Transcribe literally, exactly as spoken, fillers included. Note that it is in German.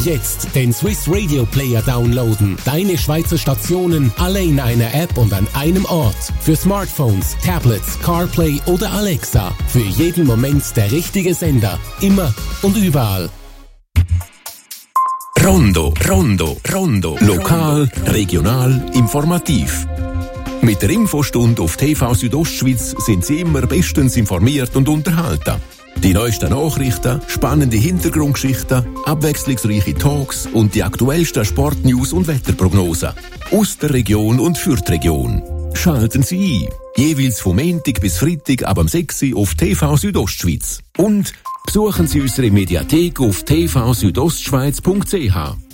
Jetzt den Swiss Radio Player downloaden. Deine Schweizer Stationen alle in einer App und an einem Ort. Für Smartphones, Tablets, CarPlay oder Alexa. Für jeden Moment der richtige Sender. Immer und überall. Rondo, Rondo, Rondo. Lokal, regional, informativ. Mit der Infostunde auf T V Südostschweiz sind Sie immer bestens informiert und unterhalten. Die neuesten Nachrichten, spannende Hintergrundgeschichten, abwechslungsreiche Talks und die aktuellsten Sportnews und Wetterprognosen. Aus der Region und für die Region. Schalten Sie ein. Jeweils vom Montag bis Freitag ab um sechs Uhr auf T V Südostschweiz. Und besuchen Sie unsere Mediathek auf t v südostschweiz punkt c h.